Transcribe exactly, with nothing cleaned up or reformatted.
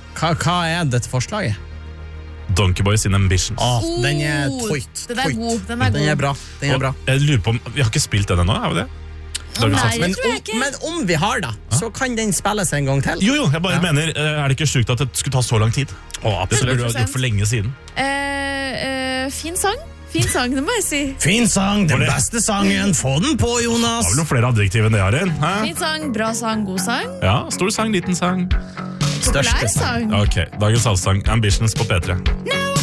Hva, hva er dette forslaget? Donkey Boys in Ambitions. Åh, den er Oh, tøyt. den er god, den er Den er god. bra. Den er Og bra. jeg lurer på om, Vi har ikke spilt den ennå, har vi det? Nei, Men det tror jeg om, ikke. men om vi har da, så kan den spilles en gang til. Jo, jo, jeg bare Ja. mener, eh, er det ikke sjukt at det skulle ta så lang tid? Åh, Det skulle du ha hundre prosent. gjort for lenge siden. Eh, eh, fin sang. Fin sang, det må jeg si. Fin sang, den Var det- beste sangen. Få den på, Jonas. Det var vel noen flere adjektiv enn det, Arin? Hæ? Fin sang, bra sang, god sang. Ja, stor sang, liten sang. Populær Største sang. sang. Ok, dagens allsang, Ambitions på P tre. Na,